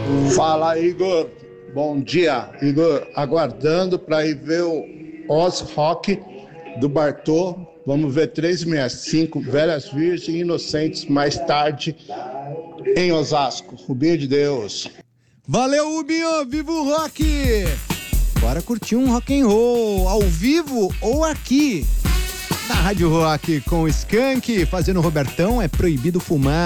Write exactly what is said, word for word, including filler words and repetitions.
Fala, Igor. Bom dia, Igor. Aguardando para ir ver o Oz Rock do Bartô. Vamos ver trezentos e sessenta e cinco, Velhas Virgens Inocentes, mais tarde, em Osasco. Rubinho de Deus. Valeu, Rubinho. Viva o rock! Bora curtir um rock and roll, ao vivo ou aqui, na Rádio Rock, com o Skank, fazendo Robertão, é proibido fumar.